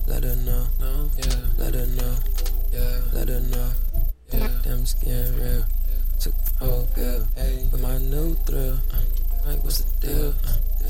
let her know, yeah, let her know, yeah, let her know, yeah, damn skin real. Took the whole pill, with my new thrill. Like, what's the deal?